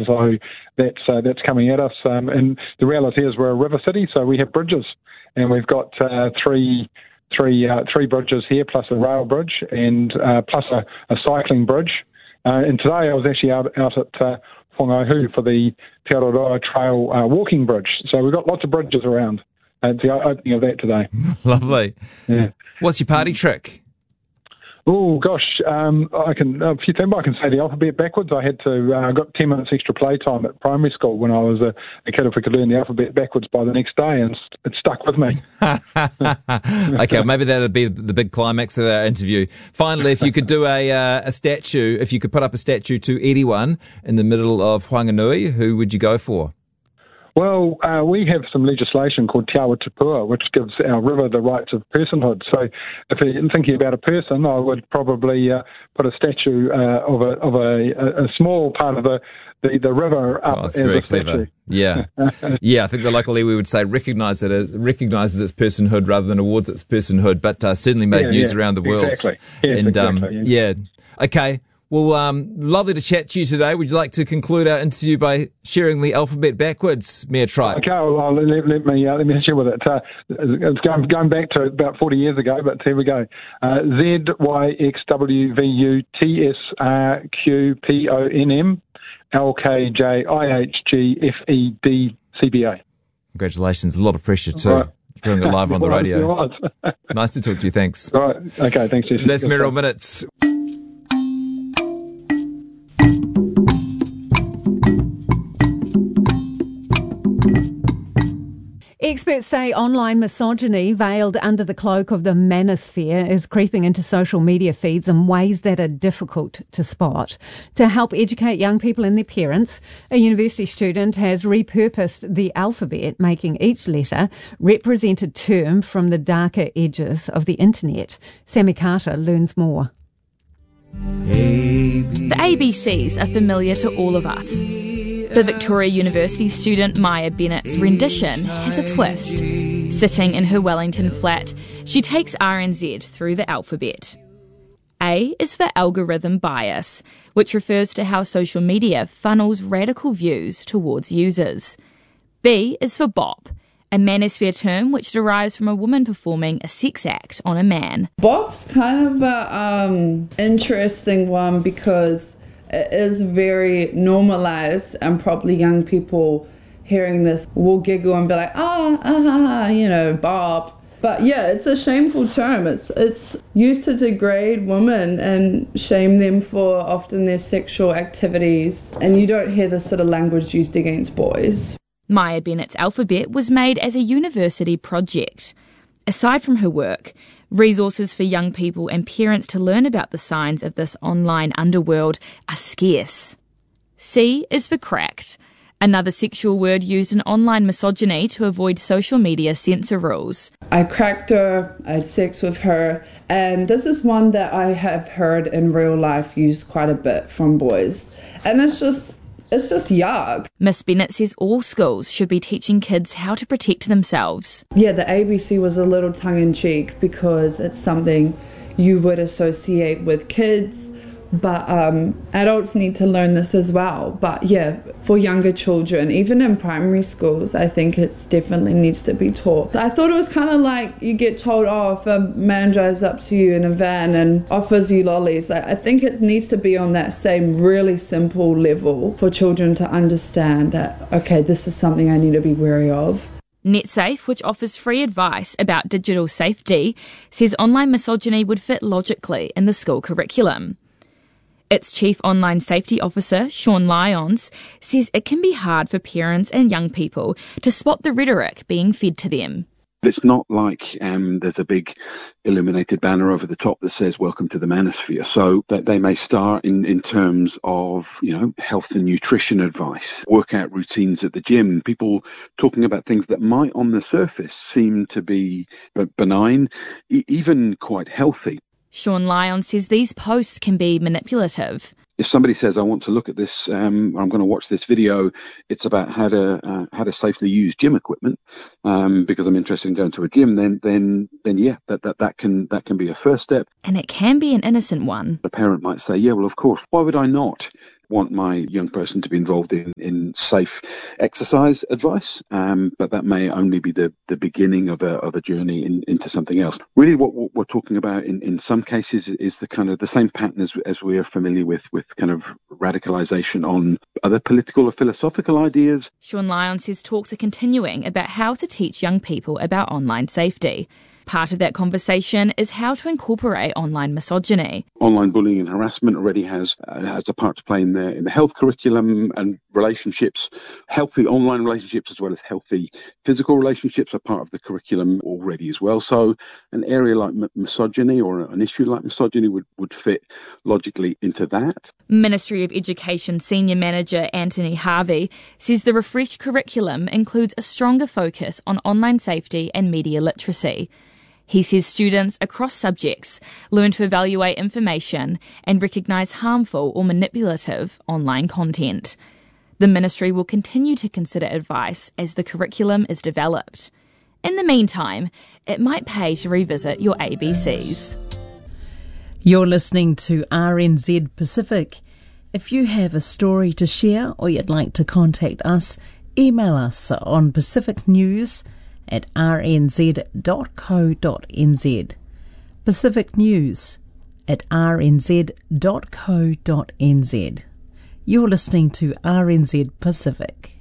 So that's coming at us. And the reality is we're a river city, so we have bridges, and we've got three bridges here, plus a rail bridge, and plus a cycling bridge. And today I was actually out at Whangahu for the Te Aroha Trail walking bridge. So we've got lots of bridges around. It's the opening of that today. Lovely. Yeah. What's your party trick? Oh gosh, I can say the alphabet backwards. I had to. I got 10 minutes extra playtime at primary school when I was a kid. If I could learn the alphabet backwards by the next day, and it stuck with me. Okay, maybe that'll be the big climax of our interview. Finally, if you could do a statue, if you could put up a statue to anyone in the middle of Whanganui, who would you go for? Well, we have some legislation called Te Awa Tupua, which gives our river the rights of personhood. So if you're thinking about a person, I would probably put a statue of a small part of the river up as very a statue. clever. Yeah. Yeah, I think the local iwi would say recognises its personhood rather than awards its personhood, but certainly made news around the world. Exactly. Yes, and, exactly. Yeah. Okay. Well, lovely to chat to you today. Would you like to conclude our interview by sharing the alphabet backwards, Mayor Tripe? Okay, well, let me share with it. It's going back to about 40 years ago, but here we go. ZYXWVUTSRQPONM LKJIHGFEDCBA. Congratulations. A lot of pressure too. Right. Doing it live on the radio. Nice to talk to you. Thanks. Right. Okay, thanks, Jesse. That's Merrill Minutes. Experts say online misogyny veiled under the cloak of the manosphere is creeping into social media feeds in ways that are difficult to spot. To help educate young people and their parents, a university student has repurposed the alphabet, making each letter represent a term from the darker edges of the internet. Sammy Carter learns more. The ABCs are familiar to all of us. The Victoria University student Maya Bennett's rendition has a twist. Sitting in her Wellington flat, she takes RNZ through the alphabet. A is for algorithm bias, which refers to how social media funnels radical views towards users. B is for bop, a manosphere term which derives from a woman performing a sex act on a man. Bop's kind of an interesting one because it is very normalized, and probably young people hearing this will giggle and be like, Bob. But yeah, it's a shameful term. It's used to degrade women and shame them for often their sexual activities, and you don't hear this sort of language used against boys. Maya Bennett's alphabet was made as a university project. Aside from her work, resources for young people and parents to learn about the signs of this online underworld are scarce. C is for cracked, another sexual word used in online misogyny to avoid social media censor rules. I cracked her, I had sex with her, and this is one that I have heard in real life used quite a bit from boys. And it's just yuck. Miss Bennett says all schools should be teaching kids how to protect themselves. Yeah, the ABC was a little tongue-in-cheek because it's something you would associate with kids, but adults need to learn this as well. But yeah, for younger children, even in primary schools, I think it definitely needs to be taught. I thought it was kind of like you get told, if a man drives up to you in a van and offers you lollies, I think it needs to be on that same really simple level for children to understand that, okay, this is something I need to be wary of. NetSafe, which offers free advice about digital safety, says online misogyny would fit logically in the school curriculum. Its Chief Online Safety Officer, Sean Lyons, says it can be hard for parents and young people to spot the rhetoric being fed to them. It's not like there's a big illuminated banner over the top that says welcome to the manosphere. So that they may start in terms of, health and nutrition advice, workout routines at the gym, people talking about things that might on the surface seem to be benign, even quite healthy. Sean Lyons says these posts can be manipulative. If somebody says, I want to look at this, I'm going to watch this video, it's about how to safely use gym equipment, because I'm interested in going to a gym, then yeah, that can be a first step. And it can be an innocent one. The parent might say, yeah, well, of course, why would I not want my young person to be involved in safe exercise advice, but that may only be the beginning of a journey into something else. Really what we're talking about in some cases is the kind of the same pattern as we are familiar with kind of radicalisation on other political or philosophical ideas. Sean Lyon says talks are continuing about how to teach young people about online safety. Part of that conversation is how to incorporate online misogyny. Online bullying and harassment already has a part to play in the health curriculum, and relationships, healthy online relationships as well as healthy physical relationships are part of the curriculum already as well. So an area like misogyny or an issue like misogyny would fit logically into that. Ministry of Education Senior Manager Anthony Harvey says the refreshed curriculum includes a stronger focus on online safety and media literacy. He says students across subjects learn to evaluate information and recognise harmful or manipulative online content. The ministry will continue to consider advice as the curriculum is developed. In the meantime, it might pay to revisit your ABCs. You're listening to RNZ Pacific. If you have a story to share or you'd like to contact us, email us on pacificnews@rnz.co.nz. pacificnews@rnz.co.nz. You're listening to RNZ Pacific.